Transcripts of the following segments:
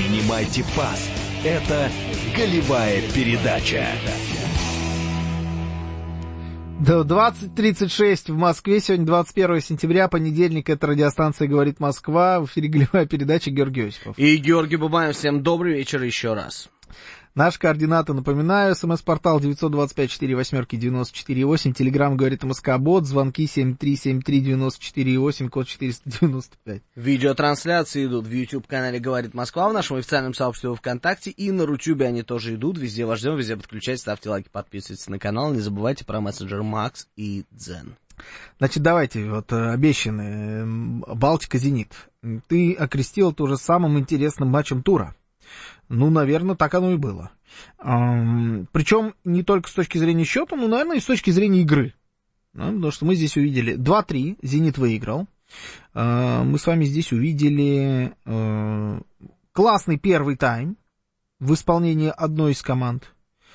Принимайте пас. Это голевая передача. До 20:36 в Москве. Сегодня 21 сентября, понедельник. Это радиостанция «Говорит Москва». В эфире голевая передача, Георгий Осипов. И Георгий Бабаев. Всем добрый вечер еще раз. Наши координаты, напоминаю, СМС-портал 925-48-94-8, Телеграм «Говорит МСК-бот», звонки 7373-94-8, код 495. Видеотрансляции идут в YouTube-канале «Говорит Москва», в нашем официальном сообществе ВКонтакте, и на Рутюбе они тоже идут. Везде вас ждем, везде подключайтесь, ставьте лайки, подписывайтесь на канал. Не забывайте про мессенджер Макс и Дзен. Значит, давайте, вот обещанный Балтика-Зенит. Ты окрестил это уже самым интересным матчем тура. Ну, наверное, так оно и было. Причем не только с точки зрения счета, но, наверное, и с точки зрения игры. Потому что мы здесь увидели 2-3, «Зенит» выиграл. Мы с вами здесь увидели классный первый тайм в исполнении одной из команд.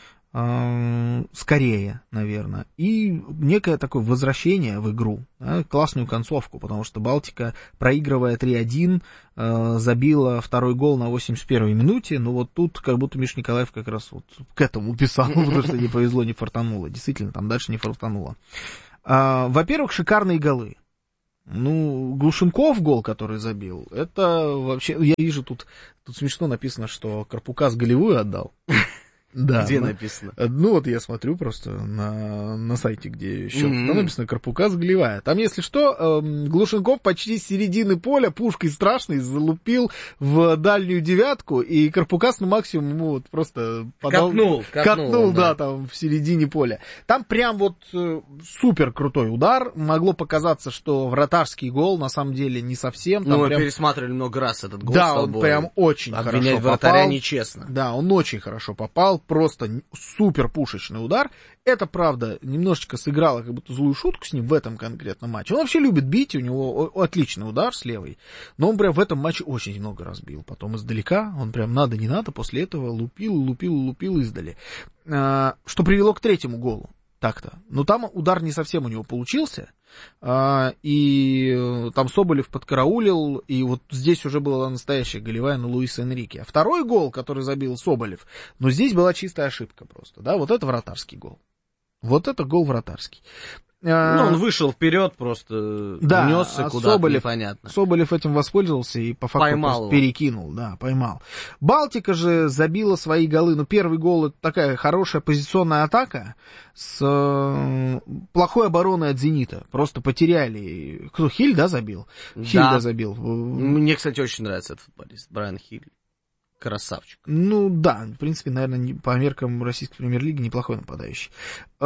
Скорее, наверное. И некое такое возвращение в игру, да, классную концовку, потому что Балтика, проигрывая 3-1, забила второй гол на 81-й минуте. Но вот тут как будто Миша Николаев как раз вот к этому писал, потому что не повезло, не фартануло. Действительно, там дальше не фартануло. Во-первых, шикарные голы. Ну, Глушенков гол, который забил, это вообще... Я вижу, тут смешно написано, что Карпукас голевую отдал. Да, где написано? Ну, вот я смотрю просто на сайте, где счет. Там написано «Карпукас голевая». Там, если что, Глушенков почти с середины поля пушкой страшной залупил в дальнюю девятку, и Карпукас на максимум ему вот просто подал... Катнул, да, там в середине поля. Там прям вот супер крутой удар. Могло показаться, что вратарский гол, на самом деле, не совсем. Там мы прям... пересматривали много раз этот гол. Да, он прям очень хорошо попал. Обвинять вратаря нечестно. Да, он очень хорошо попал. Просто супер пушечный удар. Это, правда, немножечко сыграло как будто злую шутку с ним в этом конкретном матче. Он вообще любит бить, у него отличный удар с левой. Но он прям в этом матче очень много разбил. Потом издалека, он прям надо, не надо, после этого лупил издали. Что привело к третьему голу. Так-то. Но там удар не совсем у него получился. И там Соболев подкараулил, и вот здесь уже была настоящая голевая на Луиса Энрике. А второй гол, который забил Соболев, но здесь была чистая ошибка просто, да, вот это вратарский гол. Вот это гол вратарский. Ну, он вышел вперед, просто да, несся куда-то, непонятно. Соболев этим воспользовался и по факту перекинул, да, поймал. Балтика же забила свои голы. Ну, первый гол — это такая хорошая позиционная атака с плохой обороной от «Зенита». Просто потеряли. Кто, Хиль, да, забил? Да. Хиль, да, забил. Мне, кстати, очень нравится этот футболист, Брайан Хиль. Красавчик. Ну, да, в принципе, наверное, по меркам российской премьер-лиги неплохой нападающий.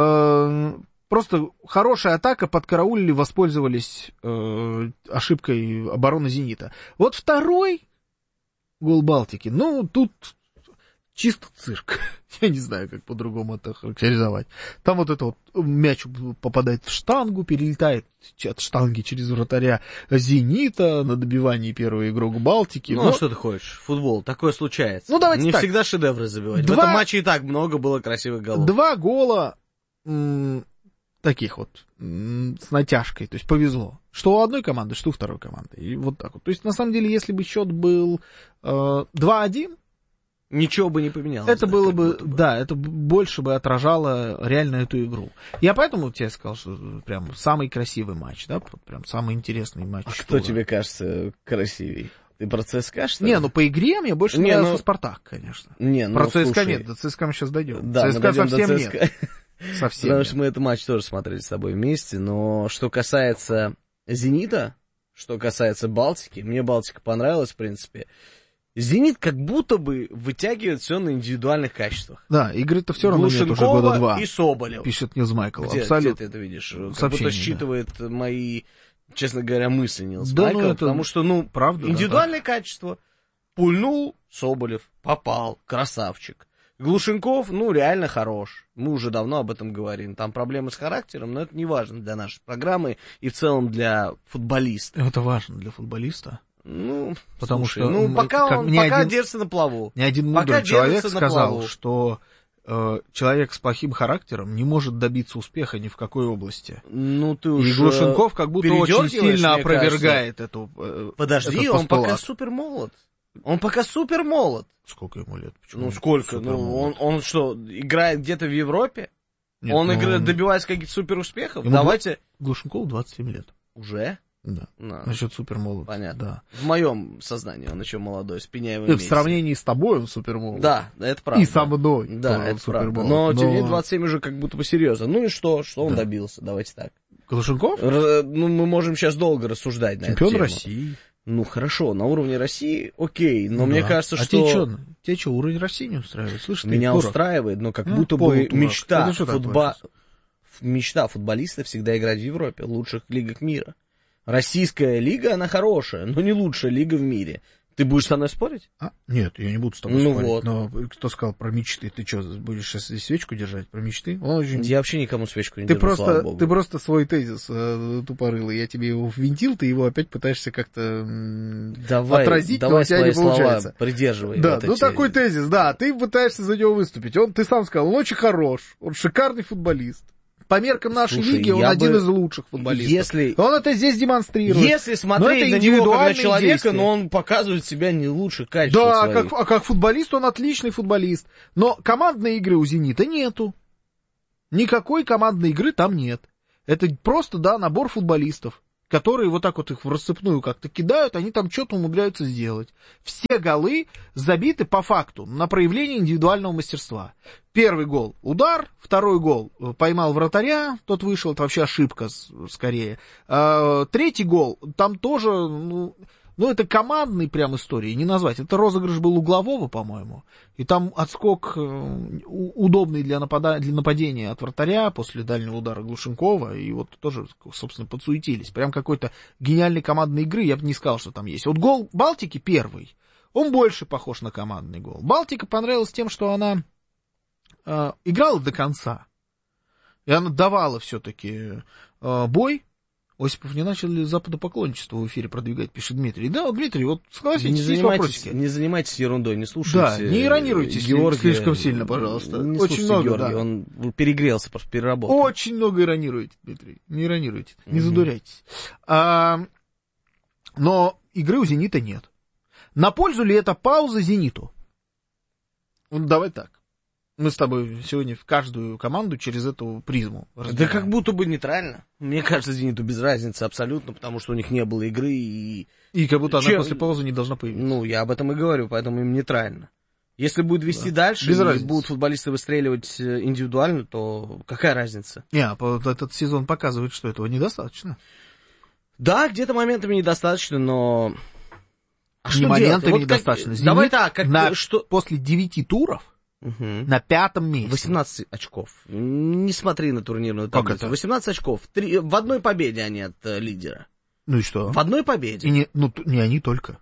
Просто хорошая атака, подкараулили, воспользовались ошибкой обороны «Зенита». Вот второй гол Балтики, ну, тут чисто цирк. Я не знаю, как по-другому это характеризовать. Там вот это вот мяч попадает в штангу, перелетает от штанги через вратаря «Зенита», на добивании первый игрок Балтики. Ну, а что ты хочешь? Футбол, такое случается. Ну, давайте не так. Всегда шедевры забивать. В этом матче и так много было красивых голов. 2 гола... таких вот, с натяжкой, то есть повезло. Что у одной команды, что у второй команды. И вот так вот. То есть, на самом деле, если бы счет был 2-1, ничего бы не поменялось. Это было бы, да, это больше бы отражало реально эту игру. Я поэтому тебе сказал, что прям самый красивый матч, да, прям самый интересный матч. А кто тебе кажется красивей? Ты про ЦСКА, что ли? Не, ну по игре мне больше нравится Спартак, конечно. Не, ну, про ЦСКА слушай, нет, до ЦСКА мы сейчас дойдем. Да, ЦСКА совсем нет. Совсем. Потому что мы этот матч тоже смотрели с тобой вместе, но что касается «Зенита», что касается Балтики, мне Балтика понравилась, в принципе. «Зенит» как будто бы вытягивает все на индивидуальных качествах. Да, игры-то все равно нет уже года 2. И Соболев. Пишет Нилс Майкл. Где ты это видишь? Как будто считывает мои, честно говоря, мысли Нилс Майкл, ну, потому что, ну, правда, индивидуальное качество. Пульнул Соболев, попал, красавчик. Глушенков, ну, реально хорош. Мы уже давно об этом говорим. Там проблемы с характером, но это не важно для нашей программы и в целом для футболиста. Это важно для футболиста? Ну, потому слушай, что... Ну, пока держится на плаву. Ни один мудрый человек сказал, что человек с плохим характером не может добиться успеха ни в какой области. Ну, ты уж... И Глушенков как будто очень сильно опровергает эту Подожди, этот он пока супер молод. Он пока супер молод. Сколько ему лет? Почему? Ну, сколько? Ну, он что, играет где-то в Европе? Нет, он добивается каких-то супер успехов? Давайте... Глушенкову 27 лет. Уже? Да. Насчет супер молод. Понятно. Да. В моем сознании он еще молодой, с Пеняевым вместе. В сравнении с тобой он супер молод. Да, это правда. И со мной. Да, это правда. Но тем не менее 27 уже как будто бы серьезно. Ну и что? Что он добился? Давайте так. Глушенков? Ну, мы можем сейчас долго рассуждать на эту тему. Чемпион России. Ну, хорошо, на уровне России, окей, но мне кажется, что... Тебе что, уровень России не устраивает? Слышь, меня устраивает, но как будто бы мечта футболиста всегда играть в Европе, в лучших лигах мира. Российская лига, она хорошая, но не лучшая лига в мире. Ты будешь со мной спорить? Нет, я не буду с тобой спорить. Вот. Но кто сказал про мечты? Ты что, будешь сейчас здесь свечку держать про мечты? Я вообще никому свечку не держу, слава богу. Ты просто свой тезис тупорылый. Я тебе его ввинтил, ты его опять пытаешься как-то отразить, но у тебя не получается. Придерживай. Да, такой тезис, да, ты пытаешься за него выступить. Ты сам сказал, он очень хорош, он шикарный футболист. По меркам нашей лиги он один из лучших футболистов. Он это здесь демонстрирует. Если смотреть на него как на человека, но он показывает себя не лучших качеств. Да, как футболист он отличный футболист. Но командной игры у «Зенита» нету. Никакой командной игры там нет. Это просто, набор футболистов, которые вот так вот их в рассыпную как-то кидают, они там что-то умудряются сделать. Все голы забиты по факту на проявление индивидуального мастерства. Первый гол — удар, второй гол — поймал вратаря, тот вышел, это вообще ошибка скорее. Третий гол, там тоже, это командный прям истории, не назвать. Это розыгрыш был углового, по-моему, и там отскок удобный для нападения от вратаря после дальнего удара Глушенкова, и вот тоже, собственно, подсуетились. Прям какой-то гениальной командной игры, я бы не сказал, что там есть. Вот гол Балтики первый, он больше похож на командный гол. Балтика понравилась тем, что она играла до конца, и она давала все-таки бой. Осипов не начал ли западопоклонничество в эфире продвигать, пишет Дмитрий. Да, Дмитрий, вот согласитесь, есть вопросики. Не занимайтесь ерундой, не слушайте. Да, не иронируйтесь слишком сильно, пожалуйста. Не очень много, Георгия, он перегрелся, просто переработал. Очень много иронируете, Дмитрий, не иронируйте, не задуряйтесь. Но игры у «Зенита» нет. На пользу ли это пауза «Зениту»? Давай так. Мы с тобой сегодня в каждую команду через эту призму разбираем. Да как будто бы нейтрально. Мне кажется, «Зениту» без разницы абсолютно, потому что у них не было игры и как будто она после паузы не должна появиться. Я об этом и говорю, поэтому им нейтрально. Если будет вести дальше, и будут футболисты выстреливать индивидуально, то какая разница? Этот сезон показывает, что этого недостаточно. Да, где-то моментами недостаточно, но... Не моментами недостаточно. Давай так, после 9 туров на 5-м месте. 18 очков. Не смотри на турнирную таблицу. 18 очков. В одной победе они от лидера. Ну и что? В одной победе. Не они только.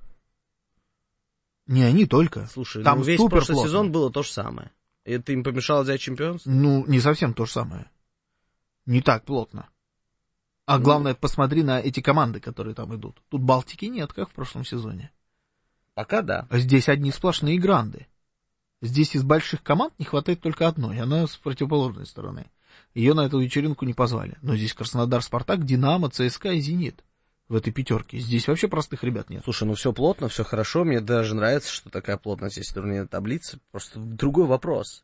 Не они только. Слушай, там весь прошлый сезон было то же самое. Это им помешало взять чемпионство? Не совсем то же самое. Не так плотно. А главное, посмотри на эти команды, которые там идут. Тут Балтики нет, как в прошлом сезоне. Пока да. Здесь одни сплошные гранды. Здесь из больших команд не хватает только одной, она с противоположной стороны. Ее на эту вечеринку не позвали. Но здесь Краснодар, Спартак, Динамо, ЦСКА и Зенит в этой пятерке. Здесь вообще простых ребят нет. Слушай, все плотно, все хорошо. Мне даже нравится, что такая плотность есть в турнирной таблице. Просто другой вопрос.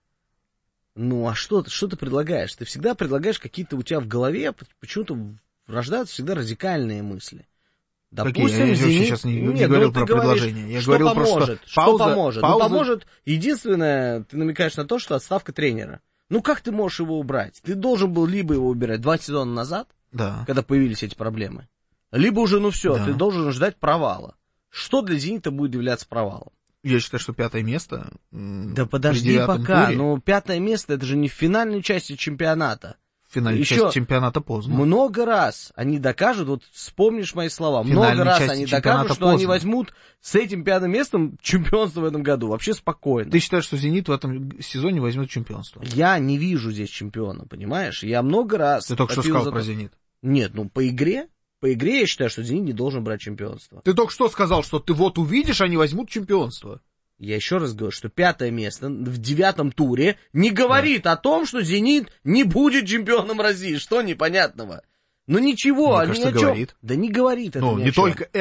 А что ты предлагаешь? Ты всегда предлагаешь какие-то у тебя в голове, почему-то рождаются всегда радикальные мысли. Допустим, я сейчас не говорил про предложение. Я говорил просто, что поможет. Поможет. Единственное, ты намекаешь на то, что отставка тренера. Как ты можешь его убрать? Ты должен был либо его убирать 2 сезона назад, когда появились эти проблемы, либо уже, ты должен ждать провала. Что для «Зенита» будет являться провалом? Я считаю, что 5-е место. Да подожди пока. Туре. 5-е место — это же не в финальной части чемпионата. Финальная часть чемпионата поздно. Много раз они докажут, вспомнишь мои слова, много раз они докажут, что они возьмут с этим 5-м местом чемпионство в этом году, вообще спокойно. Ты считаешь, что «Зенит» в этом сезоне возьмет чемпионство? Я не вижу здесь чемпиона, понимаешь? Я много раз... Ты только что сказал про «Зенит». Нет, по игре я считаю, что «Зенит» не должен брать чемпионство. Ты только что сказал, что ты увидишь, они возьмут чемпионство. Я еще раз говорю, что 5-е место в 9-м туре не говорит о том, что «Зенит» не будет чемпионом России. Что непонятного? Ничего, мне кажется, говорит. Да не говорит это. Не только это.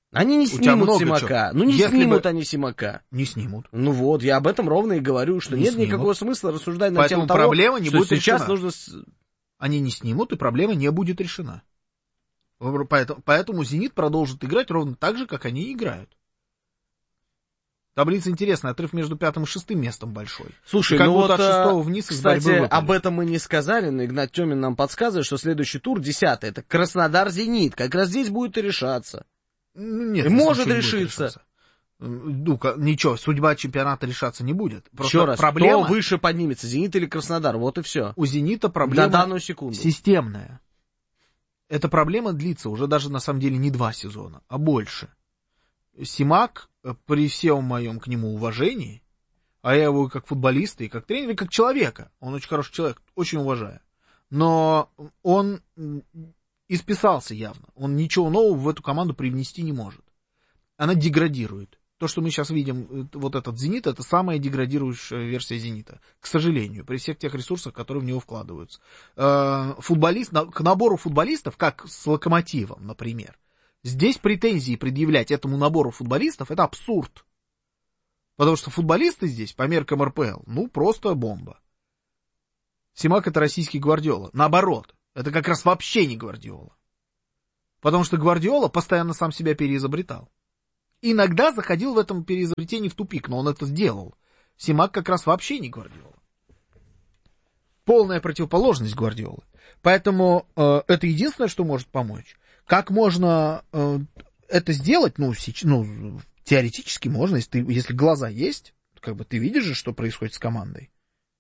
Они не снимут Симака. Ну, не снимут они Симака. Не снимут. Ну вот, я об этом ровно и говорю, что нет никакого смысла рассуждать на тему того, проблема не будет сейчас решена. нужно... Они не снимут, и проблема не будет решена. Поэтому «Зенит» продолжит играть ровно так же, как они и играют. Таблица интересная, отрыв между 5-м и 6-м местом большой. Слушай, ну вот, от 6-го вниз, кстати, об этом мы не сказали, но Игнат Тёмин нам подсказывает, что следующий тур, 10-й, это Краснодар-Зенит. Как раз здесь будет и решаться. Нет, и может решиться. Ну, ничего, судьба чемпионата решаться не будет. Еще раз, проблема... кто выше поднимется, «Зенит» или «Краснодар», вот и все. У «Зенита» проблема на данную секунду системная. Эта проблема длится уже даже, на самом деле, не 2 сезона, а больше. Симак, при всем моем к нему уважении, а я его как футболиста, и как тренера, и как человека, он очень хороший человек, очень уважаю, но он исписался явно, он ничего нового в эту команду привнести не может. Она деградирует. То, что мы сейчас видим, вот этот «Зенит», это самая деградирующая версия «Зенита», к сожалению, при всех тех ресурсах, которые в него вкладываются. К набору футболистов, как с «Локомотивом», например, здесь претензии предъявлять этому набору футболистов — это абсурд. Потому что футболисты здесь, по меркам РПЛ, ну, просто бомба. Симак — это российский Гвардиола. Наоборот, это как раз вообще не Гвардиола. Потому что Гвардиола постоянно сам себя переизобретал. Иногда заходил в этом переизобретении в тупик, но он это сделал. Симак как раз вообще не Гвардиола. Полная противоположность Гвардиолы. Поэтому это единственное, что может помочь. Как можно это сделать? Ну, теоретически можно, если глаза есть, как бы ты видишь же, что происходит с командой.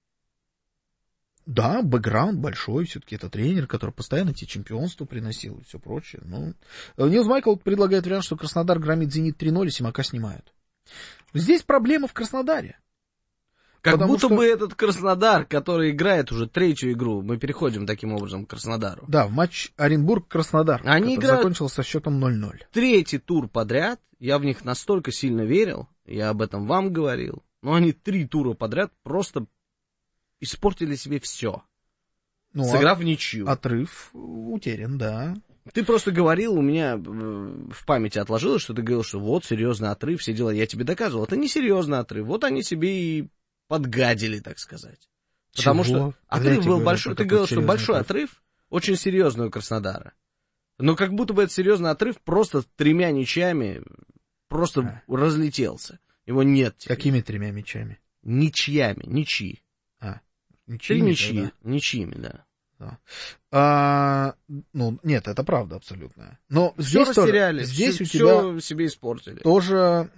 Да, бэкграунд большой, все-таки это тренер, который постоянно тебе чемпионство приносил и все прочее. Ну, Нилс Майкл предлагает вариант, что Краснодар громит «Зенит» 3-0, и Симака снимают. Здесь проблема в Краснодаре. Как будто бы этот Краснодар, который играет уже 3-ю игру, мы переходим таким образом к Краснодару. Да, в матч Оренбург-Краснодар, они играют закончился со счетом 0-0. 3-й тур подряд, я в них настолько сильно верил, я об этом вам говорил, но они 3 тура подряд просто испортили себе все, сыграв в ничью. Отрыв утерян, да. Ты просто говорил, у меня в памяти отложилось, что ты говорил, что вот серьезный отрыв, все дела. Я тебе доказывал, это не серьезный отрыв. Вот они себе и подгадили, так сказать. Потому что отрыв был большой. Ты говорил, что большой отрыв, очень серьезный у Краснодара. Но как будто бы этот серьезный отрыв просто 3 ничьями просто разлетелся. Его нет теперь. Какими 3 мячами? Ничьями, ничьи. 3 ничьи, ничьими, да. Ну, нет, это правда абсолютно. Но все здесь растеряли, здесь у тебя себе испортили. Тоже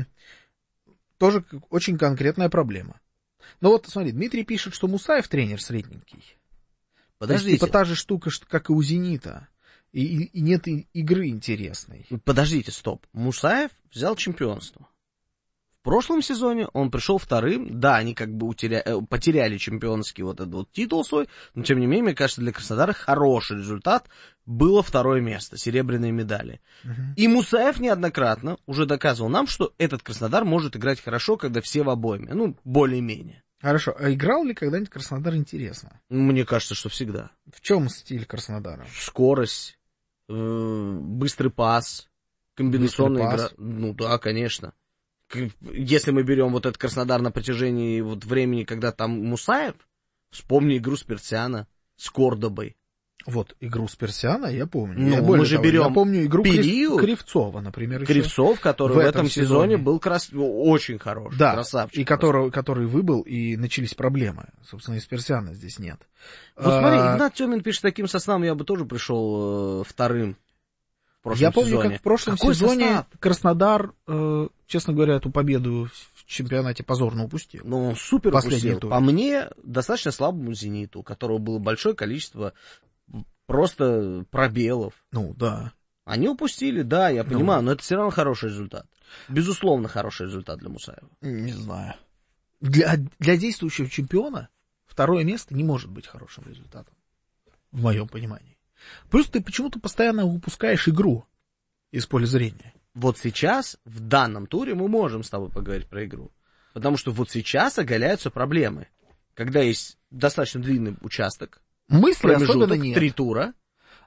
очень конкретная проблема. Ну вот, смотри, Дмитрий пишет, что Мусаев тренер средненький. Подождите. Типа та же штука, как и у «Зенита». И нет игры интересной. Подождите, стоп. Мусаев взял чемпионство. В прошлом сезоне он пришел 2-м, да, они как бы потеряли чемпионский вот этот вот титул свой, но тем не менее, мне кажется, для Краснодара хороший результат было 2-е место, серебряные медали. И Мусаев неоднократно уже доказывал нам, что этот Краснодар может играть хорошо, когда все в обойме, ну, более-менее. Хорошо, а играл ли когда-нибудь Краснодар интересно? Мне кажется, что всегда. В чем стиль Краснодара? Скорость, быстрый пас, комбинационная игра. Ну да, конечно. Если мы берем вот этот Краснодар на протяжении вот времени, когда там Мусаев, вспомни игру с Персиано, с Кордобой. Вот, игру с Персиано я помню. Ну, мы же берем я помню игру период, Кривцова, например. Кривцов, который в этом сезоне был очень хороший, да, красавчик. И который выбыл, и начались проблемы. Собственно, из Персиано здесь нет. Вот смотри, Игнат Тёмин пишет, таким составом я бы тоже пришел 2-м. Я помню, как в прошлом сезоне Краснодар, честно говоря, эту победу в чемпионате позорно упустил. Ну, он супер упустил. По мне, достаточно слабому «Зениту», у которого было большое количество просто пробелов. Ну, да. Они упустили, да, я понимаю, но это все равно хороший результат. Безусловно, хороший результат для Мусаева. Не знаю. Для действующего чемпиона 2-е место не может быть хорошим результатом, в моем понимании. Плюс ты почему-то постоянно упускаешь игру из поля зрения. Вот сейчас, в данном туре, мы можем с тобой поговорить про игру. Потому что вот сейчас оголяются проблемы. Когда есть достаточно длинный участок, мысли особенно нет. 3 тура.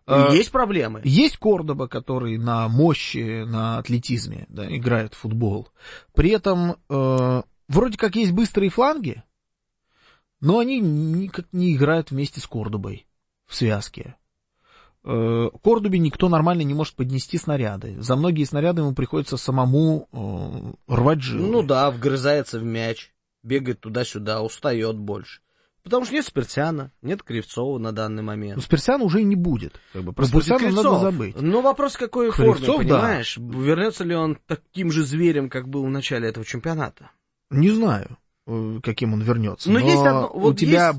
Есть проблемы. Есть Кордоба, который на мощи, на атлетизме, да, играет в футбол. При этом вроде как есть быстрые фланги, но они никак не играют вместе с Кордобой в связке. Кордобе никто нормально не может поднести снаряды. За многие снаряды ему приходится самому рвать жилы. Ну да, вгрызается в мяч, бегает туда-сюда, устает больше. Потому что нет Спирсяна, нет Кривцова на данный момент. Ну, Спирсяна уже и не будет. Про Спирсяна надо забыть. Но вопрос, какой форме, понимаешь? Да. Вернется ли он таким же зверем, как был в начале этого чемпионата? Не знаю, каким он вернется. Но есть одно, вот у тебя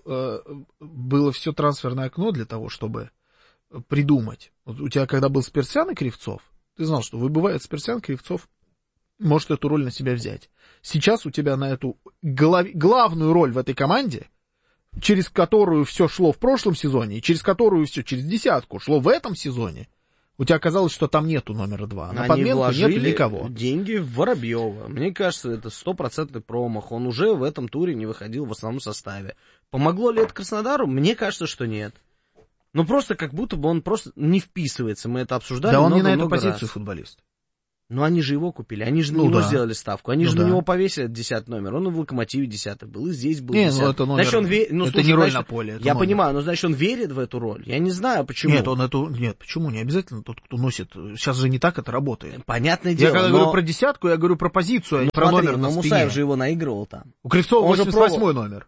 было все трансферное окно для того, чтобы придумать. Вот у тебя, когда был Спирсян и Кривцов, ты знал, что выбывает Спирсян, Кривцов может эту роль на себя взять. Сейчас у тебя на эту главную роль в этой команде, через которую все шло в прошлом сезоне, и через которую все через десятку шло в этом сезоне, у тебя оказалось, что там нету номера 2. На подменку нету никого. Деньги в Воробьева. Мне кажется, это 100% промах. Он уже в этом туре не выходил в основном составе. Помогло ли это Краснодару? Мне кажется, что нет. Ну, просто как будто бы он просто не вписывается. Мы это обсуждали много раз. Да, он не на эту позицию футболист. Но они же его купили, они же на него сделали ставку, они же на него повесили 10 номер, он и в Локомотиве 10 был, и здесь был 10. Ну, это номер, значит, это не роль на поле. Я понимаю, но значит он верит в эту роль, я не знаю почему. Нет, почему, не обязательно тот, кто носит, сейчас же не так это работает. Понятное дело, я когда говорю про десятку, я говорю про позицию, а не про номер на спине. Но Мусаев же его наигрывал там. У Кривцова 88-й номер.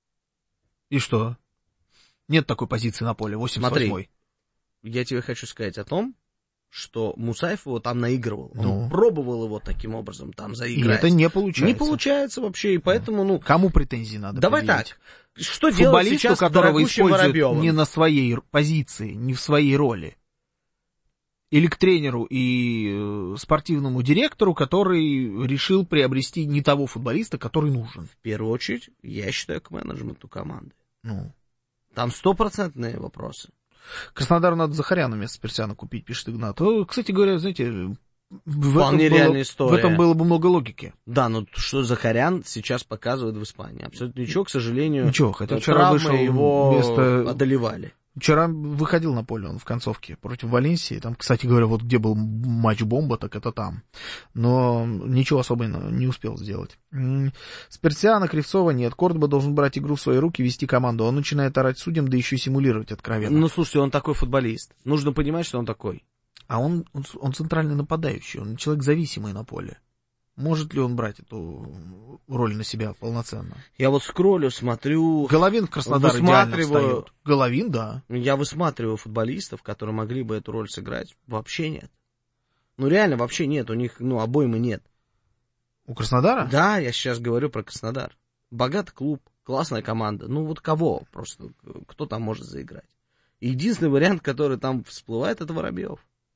И что? Нет такой позиции на поле, 88-й. Смотри, я тебе хочу сказать о том, что Мусаев его там наигрывал. Он пробовал его таким образом там заиграть. И это не получается. Не получается вообще, и поэтому, Кому претензии надо Давай предъявить? Так, что делать сейчас которого используют Воробьевым? Не на своей позиции, не в своей роли. Или к тренеру и спортивному директору, который решил приобрести не того футболиста, который нужен. В первую очередь, я считаю, к менеджменту команды. Там 100% вопросы. Краснодару надо Захаряна вместо Спирсяна купить, пишет Игнат. Кстати говоря, знаете, вполне реальная история. В этом было бы много логики. Да, но что Захарян сейчас показывает в Испании? Абсолютно ничего, к сожалению. Ничего, хотя вчера вышел его одолевали. Вчера выходил на поле он в концовке против Валенсии. Там, кстати говоря, вот где был матч-бомба, так это там. Но ничего особо не успел сделать. Спирсяна, Кривцова нет. Кордоба должен брать игру в свои руки, вести команду. Он начинает орать судьям, да еще и симулировать откровенно. Ну, слушайте, он такой футболист. Нужно понимать, что он такой. А он центральный нападающий. Он человек зависимый на поле. Может ли он брать эту роль на себя полноценно? Я вот скроллю, смотрю... Головин в Краснодаре идеально встает. Головин, да. Я высматриваю футболистов, которые могли бы эту роль сыграть. Вообще нет. Ну, реально, вообще нет. У них, обоймы нет. У Краснодара? Да, я сейчас говорю про Краснодар. Богатый клуб, классная команда. Ну, вот кого просто? Кто там может заиграть? Единственный вариант, который там всплывает, это Воробьев.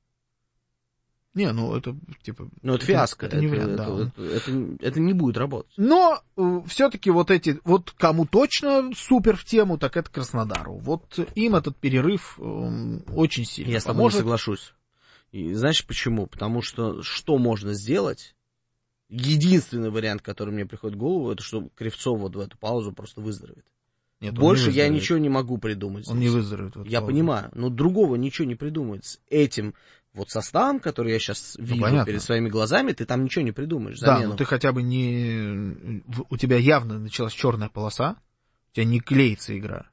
Не, это типа... это фиаско. Это не вариант, это не будет работать. Но все-таки вот кому точно супер в тему, так это Краснодару. Вот им этот перерыв очень сильно Я с тобой не соглашусь. И знаешь почему? Потому что можно сделать? Единственный вариант, который мне приходит в голову, это что Кривцов вот в эту паузу просто выздоровеет. Нет, больше я ничего не могу придумать. Он не выздоровеет. Я понимаю, но другого ничего не придумает. С этим вот составом, который я сейчас вижу перед своими глазами, ты там ничего не придумаешь. Да, но ты хотя бы не... У тебя явно началась черная полоса, у тебя не клеится игра.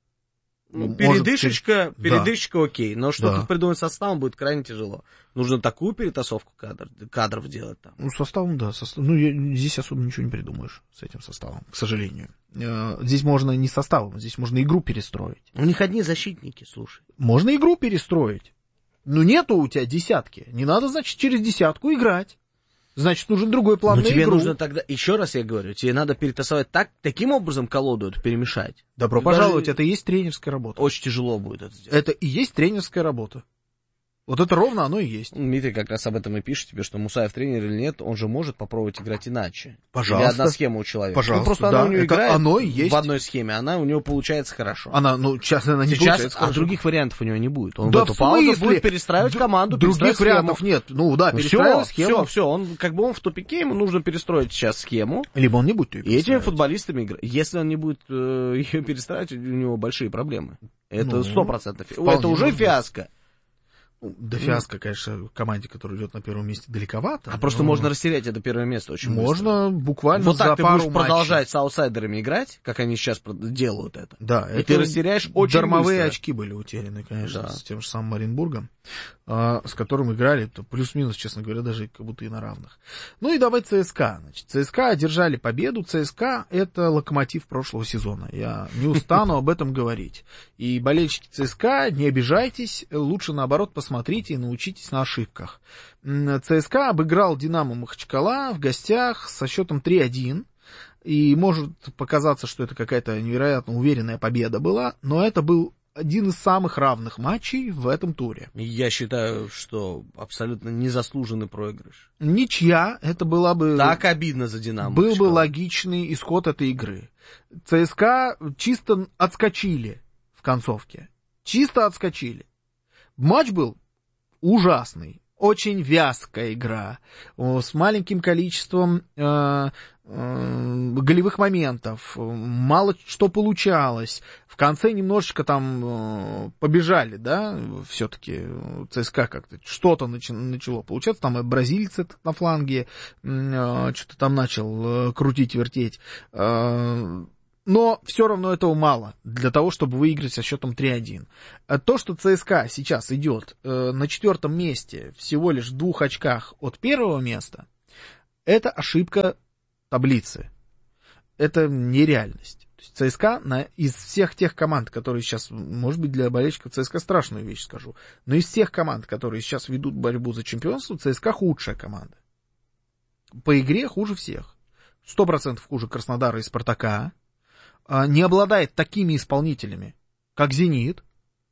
Передышечка окей, но что-то придумать с составом будет крайне тяжело. Нужно такую перетасовку кадров делать там. Составом, да. Здесь особо ничего не придумаешь с этим составом, к сожалению. Здесь можно не составом, здесь можно игру перестроить. У них одни защитники, слушай. Можно игру перестроить. Но нету у тебя десятки. Не надо, значит, через десятку играть. Значит, нужен другой план на игру. Тебе нужно тогда, еще раз я говорю, тебе надо перетасовать таким образом колоду эту перемешать. Добро пожаловать, это и есть тренерская работа. Очень тяжело будет это сделать. Это и есть тренерская работа. Вот это ровно оно и есть. Дмитрий как раз об этом и пишет тебе, что Мусаев тренер или нет, он же может попробовать играть иначе. Пожалуйста. Или одна схема у человека. Пожалуйста, просто да, она у него играет оно и есть. в одной схеме, она у него получается хорошо. Сейчас она не получается хорошо. А других вариантов у него не будет. Он да в эту паузу будет перестраивать команду, других вариантов нет. Перестраивать схему. Все, он в тупике, ему нужно перестроить сейчас схему. Либо он не будет ее перестраивать. И этими футболистами играть. Если он не будет ее перестраивать, у него большие проблемы. Это 100%. Это уже фиаско. До фиаско, конечно, команде, которая идет на первом месте, далековато. Просто можно растерять это первое место очень быстро. Можно буквально вот так за пару ты будешь продолжать с аутсайдерами играть, как они сейчас делают это. Да, и ты растеряешь очень дармовые быстро. Очки были утеряны, конечно, с тем же самым Оренбургом, с которым играли плюс-минус, честно говоря, даже как будто и на равных. Ну и давай ЦСКА. Значит, ЦСКА одержали победу. ЦСКА — это локомотив прошлого сезона. Я не устану об этом говорить. И болельщики ЦСКА, не обижайтесь, лучше наоборот посмотрите и научитесь на ошибках. ЦСКА обыграл Динамо Махачкала в гостях со счетом 3-1. И может показаться, что это какая-то невероятно уверенная победа была, но это был один из самых равных матчей в этом туре. Я считаю, что абсолютно незаслуженный проигрыш. Ничья, это была бы... Так обидно за Динамо. Был бы логичный исход этой игры. ЦСКА чисто отскочили в концовке. Чисто отскочили. Матч был ужасный. Очень вязкая игра. С маленьким количеством голевых моментов, мало что получалось. В конце немножечко там побежали, да, все-таки ЦСКА как-то что-то начало получаться. Там и бразилец на фланге что-то там начал крутить, вертеть. Но все равно этого мало для того, чтобы выиграть со счетом 3-1. То, что ЦСКА сейчас идет на 4-м месте, всего лишь в 2 очках от первого места, это ошибка таблицы. Это нереальность. То есть ЦСКА из всех тех команд, которые сейчас, может быть, для болельщиков ЦСКА страшную вещь скажу, но из всех команд, которые сейчас ведут борьбу за чемпионство, ЦСКА худшая команда. По игре хуже всех. 100% хуже Краснодара и Спартака. Не обладает такими исполнителями, как «Зенит».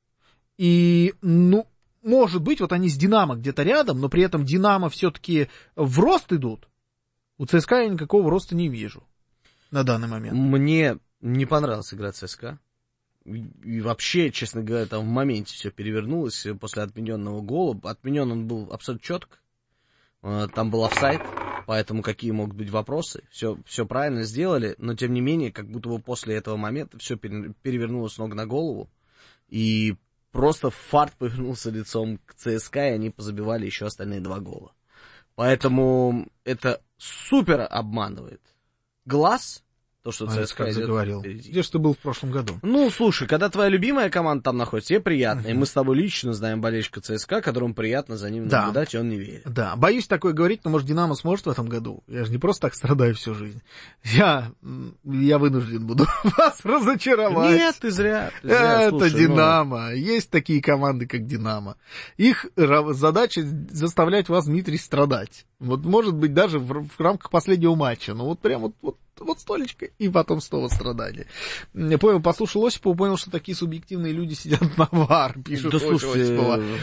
И, может быть, вот они с «Динамо» где-то рядом, но при этом «Динамо» все-таки в рост идут. У ЦСКА я никакого роста не вижу на данный момент. Мне не понравилась игра ЦСКА. И вообще, честно говоря, там в моменте все перевернулось после отмененного гола. Отменен он был абсолютно четко. Там был офсайд, поэтому какие могут быть вопросы. Все правильно сделали, но тем не менее, как будто бы после этого момента все перевернулось с ног на голову. И просто фарт повернулся лицом к ЦСКА, и они позабивали еще остальные 2 гола. Поэтому это супер обманывает глаз. То, что ЦСКА заговорил. Где же ты был в прошлом году? Слушай, когда твоя любимая команда там находится, тебе приятно. И мы с тобой лично знаем болельщика ЦСКА, которому приятно за ним наблюдать, и он не верит. Да, боюсь такое говорить, но, может, Динамо сможет в этом году? Я же не просто так страдаю всю жизнь. Я вынужден буду вас разочаровать. Нет, ты зря. Это Динамо. Есть такие команды, как Динамо. Их задача заставлять вас, Дмитрий, страдать. Вот, может быть, даже в рамках последнего матча. Ну, вот прям вот столечко, и потом снова страдали. Я понял, послушал Осипова, понял, что такие субъективные люди сидят на ВАР, пишут. Да слушайте,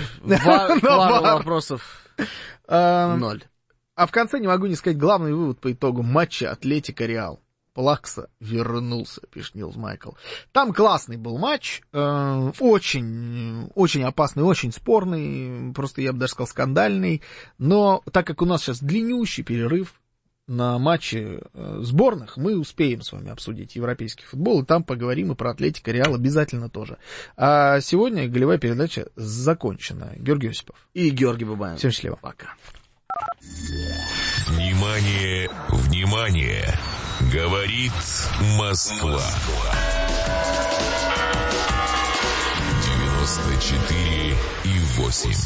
ВАР вопросов 0. А в конце не могу не сказать главный вывод по итогу матча Атлетико-Реал. Плакса вернулся, пишет Нилс Майкл. Там классный был матч, очень, очень опасный, очень спорный, просто я бы даже сказал скандальный. Но так как у нас сейчас длиннющий перерыв на матче сборных, мы успеем с вами обсудить европейский футбол, и там поговорим и про Атлетико Реал обязательно тоже. А сегодня голевая передача закончена. Георгий Осипов и Георгий Бабаян. Всем счастливо. Пока. Внимание, внимание! Говорит Москва. 94,8.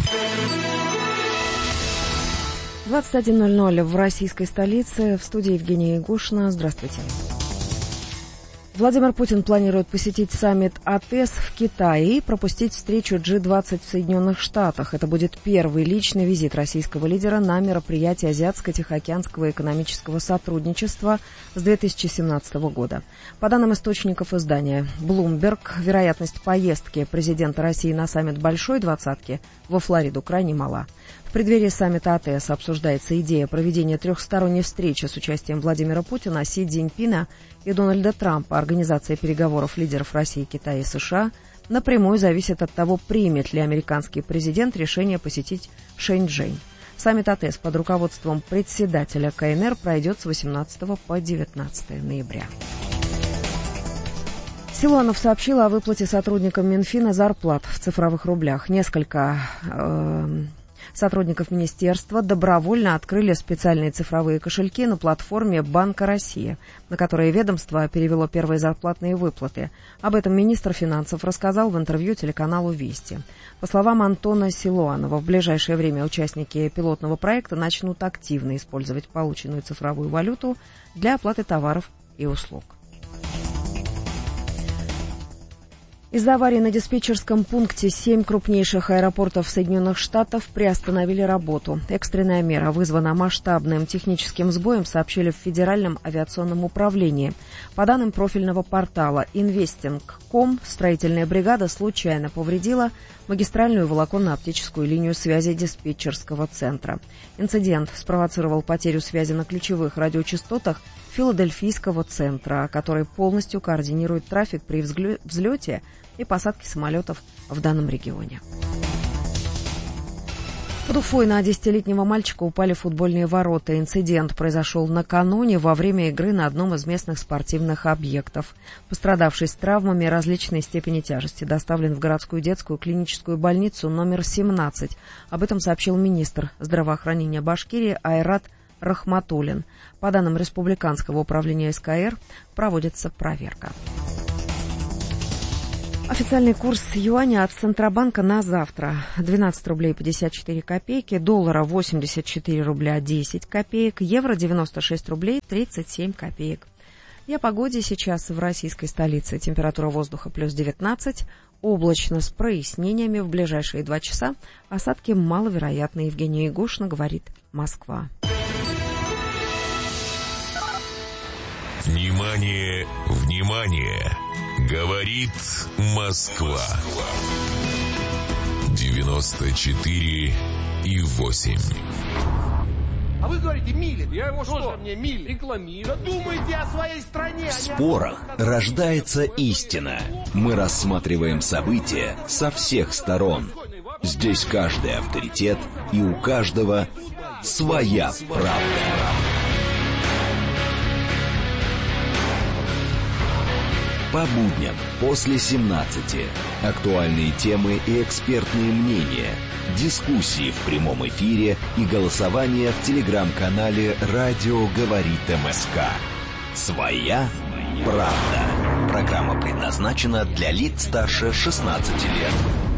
21:00 в российской столице. В студии Евгения Ягушина. Здравствуйте. Владимир Путин планирует посетить саммит АТЭС в Китае и пропустить встречу G20 в Соединенных Штатах. Это будет первый личный визит российского лидера на мероприятие Азиатско-Тихоокеанского экономического сотрудничества с 2017 года. По данным источников издания Bloomberg, вероятность поездки президента России на саммит Большой Двадцатки во Флориду крайне мала. В преддверии саммита АТЭС обсуждается идея проведения трехсторонней встречи с участием Владимира Путина, Си Цзиньпина и Дональда Трампа. Организация переговоров лидеров России, Китая и США напрямую зависит от того, примет ли американский президент решение посетить Шэньчжэнь. Саммит АТЭС под руководством председателя КНР пройдет с 18 по 19 ноября. Силуанов сообщил о выплате сотрудникам Минфина зарплат в цифровых рублях. Несколько сотрудников министерства добровольно открыли специальные цифровые кошельки на платформе Банка России, на которые ведомство перевело первые зарплатные выплаты. Об этом министр финансов рассказал в интервью телеканалу «Вести». По словам Антона Силуанова, в ближайшее время участники пилотного проекта начнут активно использовать полученную цифровую валюту для оплаты товаров и услуг. Из-за аварии на диспетчерском пункте 7 крупнейших аэропортов Соединенных Штатов приостановили работу. Экстренная мера вызвана масштабным техническим сбоем, сообщили в Федеральном авиационном управлении. По данным профильного портала Investing.com, строительная бригада случайно повредила магистральную волоконно-оптическую линию связи диспетчерского центра. Инцидент спровоцировал потерю связи на ключевых радиочастотах Филадельфийского центра, который полностью координирует трафик при взлете и посадке самолетов в данном регионе. Под Уфой на 10-летнего мальчика упали футбольные ворота. Инцидент произошел накануне во время игры на одном из местных спортивных объектов. Пострадавший с травмами различной степени тяжести доставлен в городскую детскую клиническую больницу номер 17. Об этом сообщил министр здравоохранения Башкирии Айрат Рахматуллин. По данным Республиканского управления СКР, проводится проверка. Официальный курс юаня от Центробанка на завтра: 12 рублей 54 копейки, доллара 84 рубля 10 копеек, евро 96 рублей 37 копеек. И о погоде сейчас в российской столице. Температура воздуха плюс 19, облачно с прояснениями в ближайшие 2 часа. Осадки маловероятны. Евгения Егошина, говорит Москва. Внимание, внимание! Говорит Москва. 94,8. А вы говорите, Милин. Я его что? Мне Милин рекламирую. Думайте о своей стране. В спорах рождается истина. Мы рассматриваем события со всех сторон. Здесь каждый авторитет, и у каждого своя правда. По будням после 17. Актуальные темы и экспертные мнения. Дискуссии в прямом эфире и голосование в телеграм-канале «Радио говорит МСК». Своя правда. Программа предназначена для лиц старше 16 лет.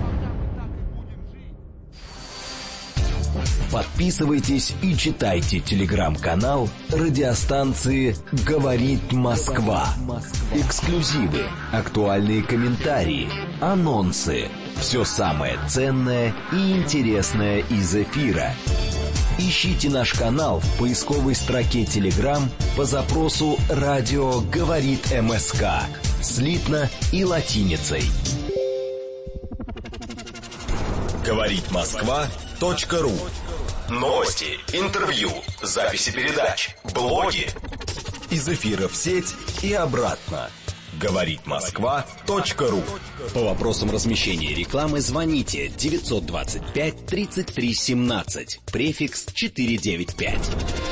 Подписывайтесь и читайте телеграм-канал радиостанции «Говорит Москва». Эксклюзивы, актуальные комментарии, анонсы. Все самое ценное и интересное из эфира. Ищите наш канал в поисковой строке Telegram по запросу «Радио говорит МСК» слитно и латиницей. Говорит Москва.ру. Новости, интервью, записи передач, блоги. Из эфира в сеть и обратно. Говорит Москва.ру. По вопросам размещения рекламы звоните 925 33 17, префикс 495.